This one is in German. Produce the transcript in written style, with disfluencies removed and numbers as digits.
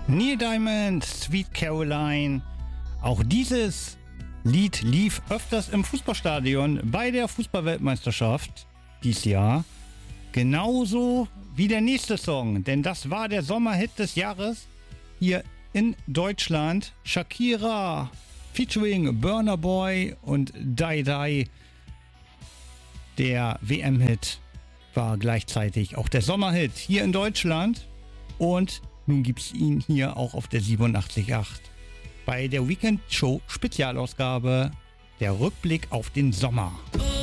Neil Diamond, Sweet Caroline. Auch dieses Lied lief öfters im Fußballstadion bei der Fußballweltmeisterschaft dieses Jahr. Genauso wie der nächste Song, denn das war der Sommerhit des Jahres hier in Deutschland. Shakira featuring Burna Boy und Die Die. Der WM-Hit war gleichzeitig auch der Sommerhit hier in Deutschland. Und nun gibt es ihn hier auch auf der 87.8. Bei der Weekend Show Spezialausgabe, der Rückblick auf den Sommer.